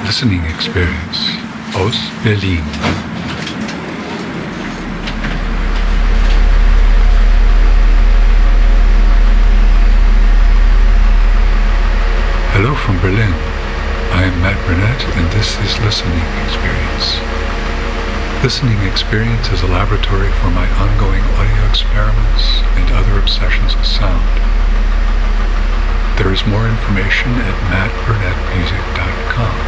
listening experience aus Berlin. Hello from Berlin. I am Matt Burnett, and this is Listening Experience. Listening Experience is a laboratory for my ongoing audio experiments and other obsessions with sound. There is more information at mattburnettmusic.com.